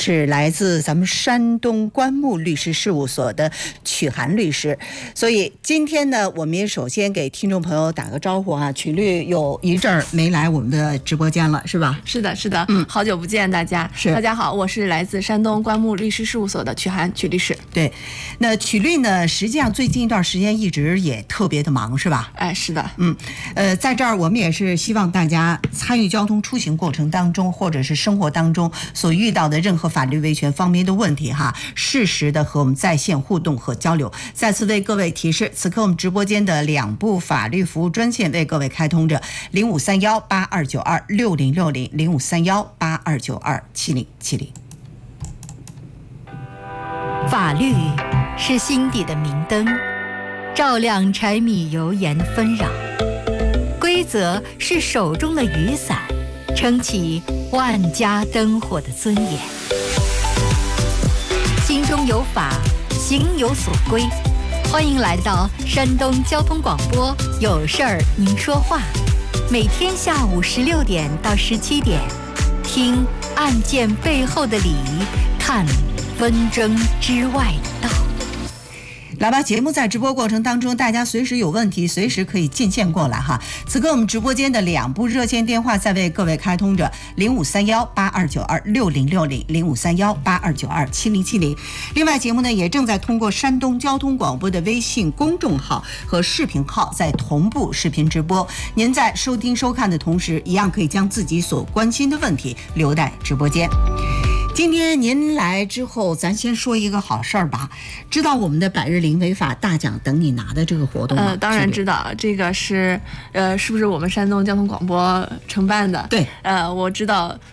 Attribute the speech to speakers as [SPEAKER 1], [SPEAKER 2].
[SPEAKER 1] 是来自咱们山东关木律师事务所的曲涵律师。所以今天呢，我们也首先给听众朋友打个招呼啊。曲律有一阵儿没来我们的直播间了，是吧？
[SPEAKER 2] 是的，是的，好久不见大家。大家好，我是来自山东关木律师事务所的曲涵曲律师。
[SPEAKER 1] 对，那曲律呢，实际上最近一段时间一直也特别的忙，是吧？
[SPEAKER 2] 哎，是的，
[SPEAKER 1] 在这儿我们也是希望大家参与交通出行过程当中，或者是生活当中所遇到的任何法律维权方面的问题哈，适时的和我们在线互动和交流。再次为各位提示，此刻我们直播间的2部法律服务专线为各位开通着053182926060，0531827070。
[SPEAKER 3] 法律是心底的明灯，照亮柴米油盐纷扰；规则是手中的雨伞，撑起万家灯火的尊严。心中有法，行有所归。欢迎来到山东交通广播，有事儿您说话，每天下午16点到17点，听案件背后的理，看纷争之外的道。
[SPEAKER 1] 来吧，节目在直播过程当中，大家随时有问题，随时可以进线过来哈。此刻我们直播间的2部热线电话在为各位开通着，0531826060，053182927070。另外，节目呢也正在通过山东交通广播的微信公众号和视频号在同步视频直播。您在收听收看的同时，一样可以将自己所关心的问题留在直播间。今天您来之后，咱先说一个好事儿吧。知道我们的百日零违法大奖等你拿的这个活动吗？
[SPEAKER 2] 当然知道，这个是是不是我们山东交通广播承办的？
[SPEAKER 1] 对，
[SPEAKER 2] 我知道，